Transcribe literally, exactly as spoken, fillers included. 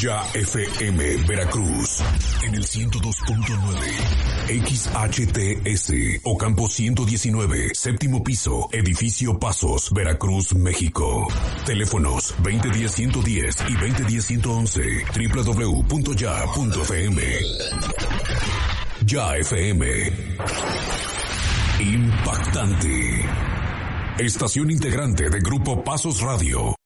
Ya F M Veracruz en el ciento dos punto nueve, X H T S Ocampo ciento diecinueve, séptimo piso, edificio Pasos, Veracruz, México. Teléfonos veinte diez ciento diez y veinte diez ciento once, doble u doble u doble u punto ya punto f m. Ya F M. Impactante. Estación integrante de Grupo Pasos Radio.